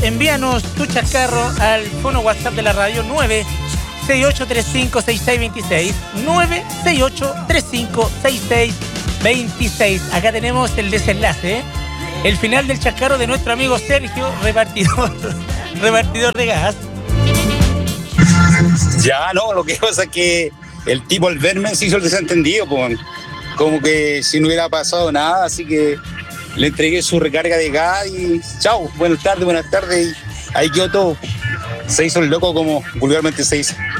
envíanos tu chascarro al fono WhatsApp de la radio 968356626. 968356626. Acá tenemos el desenlace, el final del chascarro de nuestro amigo Sergio, repartidor de gas. Ya, no, lo que pasa es que el tipo al verme se hizo el desentendido, pues, como que si no hubiera pasado nada, así que le entregué su recarga de gas y chao, buenas tardes, y ahí quedó todo. Se hizo el loco como vulgarmente se dice.